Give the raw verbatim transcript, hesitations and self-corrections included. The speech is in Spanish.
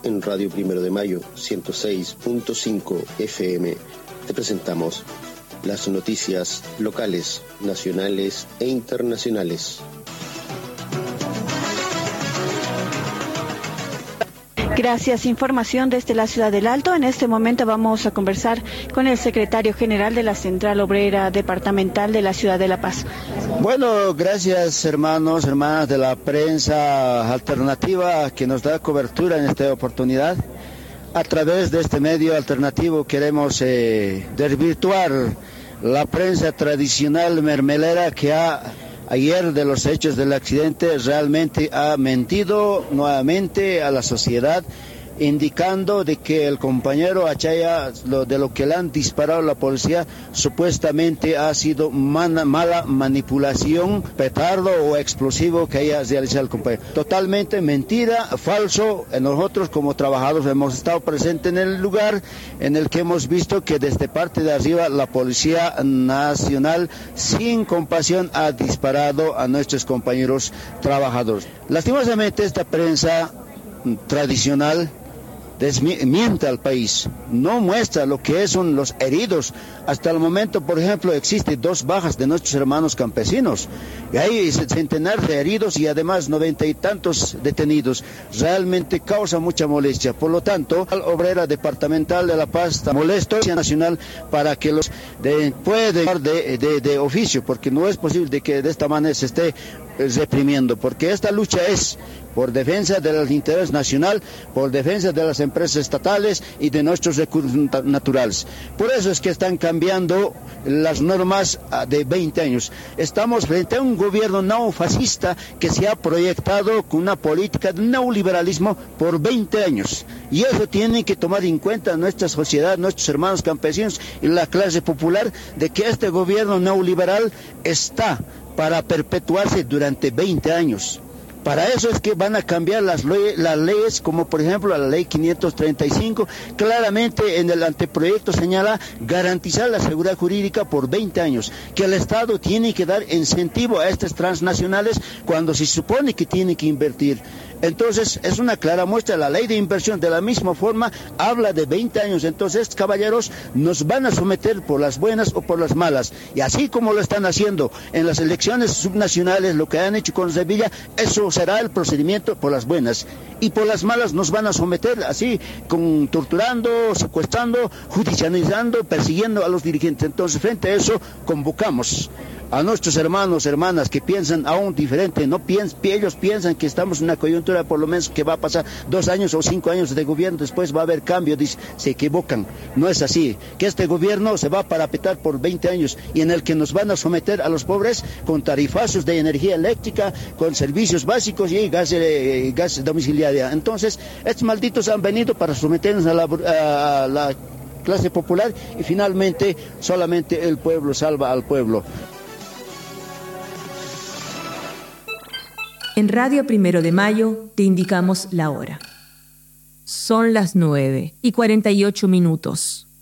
en Radio Primero de Mayo, ciento seis punto cinco F M, te presentamos las noticias locales, nacionales e internacionales. Gracias. Información desde la ciudad del Alto. En este momento vamos a conversar con el secretario general de la Central Obrera Departamental de la ciudad de La Paz. Bueno, gracias hermanos, hermanas de la prensa alternativa que nos da cobertura en esta oportunidad. A través de este medio alternativo queremos eh, desvirtuar la prensa tradicional mermelera que ha... Ayer de los hechos del accidente realmente ha mentido nuevamente a la sociedad, indicando de que el compañero Achaya, lo, de lo que le han disparado la policía, supuestamente ha sido man, mala manipulación, petardo o explosivo que haya realizado el compañero. Totalmente mentira, falso. Nosotros como trabajadores hemos estado presentes en el lugar en el que hemos visto que desde parte de arriba la Policía Nacional sin compasión ha disparado a nuestros compañeros trabajadores. Lastimosamente esta prensa tradicional desmiente al país, no muestra lo que son los heridos. Hasta el momento, por ejemplo, existen dos bajas de nuestros hermanos campesinos, y hay centenares de heridos y además noventa y tantos detenidos. Realmente causa mucha molestia. Por lo tanto, la obrera departamental de La Paz está molesto nacional para que los de, puede de, de, de oficio, porque no es posible de que de esta manera se esté reprimiendo, porque esta lucha es por defensa de los intereses nacional, por defensa de las empresas estatales y de nuestros recursos naturales. Por eso es que están cambiando las normas de veinte años. Estamos frente a un gobierno neofascista que se ha proyectado con una política de neoliberalismo por veinte años. Y eso tiene que tomar en cuenta nuestra sociedad, nuestros hermanos campesinos y la clase popular, de que este gobierno neoliberal está para perpetuarse durante veinte años. Para eso es que van a cambiar las, ley, las leyes, como por ejemplo la ley quinientos treinta y cinco, claramente en el anteproyecto señala garantizar la seguridad jurídica por veinte años, que el Estado tiene que dar incentivo a estas transnacionales cuando se supone que tiene que invertir. Entonces es una clara muestra, la ley de inversión de la misma forma habla de veinte años, entonces caballeros nos van a someter por las buenas o por las malas, y así como lo están haciendo en las elecciones subnacionales, lo que han hecho con Sevilla, eso será el procedimiento por las buenas, y por las malas nos van a someter así, con torturando, secuestrando, judicializando, persiguiendo a los dirigentes. Entonces frente a eso convocamos a nuestros hermanos, hermanas que piensan aún diferente, no piensan, ellos piensan que estamos en una coyuntura por lo menos que va a pasar dos años o cinco años de gobierno, después va a haber cambio, dice, se equivocan, no es así, que este gobierno se va a parapetar por veinte años y en el que nos van a someter a los pobres con tarifazos de energía eléctrica, con servicios básicos y gas, eh, gas domiciliaria. Entonces, estos malditos han venido para someternos a la, a la clase popular y finalmente solamente el pueblo salva al pueblo. En Radio Primero de Mayo te indicamos la hora. Son las nueve y cuarenta y ocho minutos.